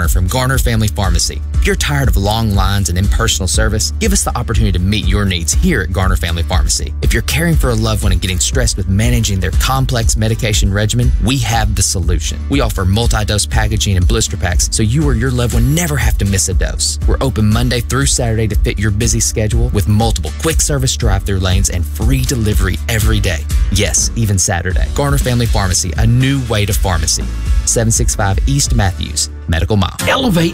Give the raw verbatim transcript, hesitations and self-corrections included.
Garner from Garner Family Pharmacy. If you're tired of long lines and impersonal service, give us the opportunity to meet your needs here at Garner Family Pharmacy. If you're caring for a loved one and getting stressed with managing their complex medication regimen, we have the solution. We offer multi-dose packaging and blister packs so you or your loved one never have to miss a dose. We're open Monday through Saturday to fit your busy schedule with multiple quick service drive-through lanes and free delivery every day. Yes, even Saturday. Garner Family Pharmacy, a new way to pharmacy. seven sixty-five East Matthews, Medical Mile. Elevate